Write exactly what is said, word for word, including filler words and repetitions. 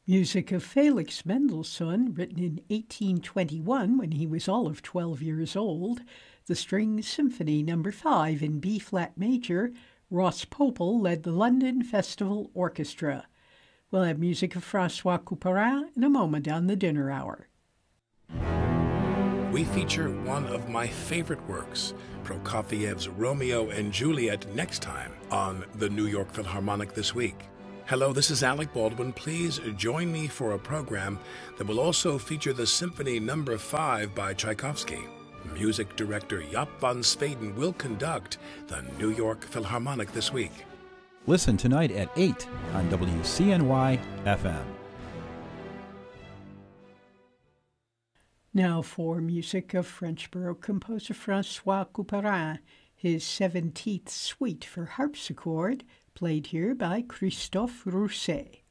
Music of Felix Mendelssohn, written in eighteen twenty-one when he was all of twelve years old, the String Symphony Number five in B-flat major. Ross Popel led the London Festival Orchestra. We'll have music of Francois Couperin in a moment on the dinner hour. We feature one of my favorite works, Prokofiev's Romeo and Juliet, next time on the New York Philharmonic This Week. Hello, this is Alec Baldwin. Please join me for a program that will also feature the Symphony Number five by Tchaikovsky. Music director Jaap van Zweden will conduct the New York Philharmonic This Week. Listen tonight at eight on W C N Y F M. Now for music of French Baroque composer Francois Couperin, his seventeenth suite for harpsichord, played here by Christophe Rousset.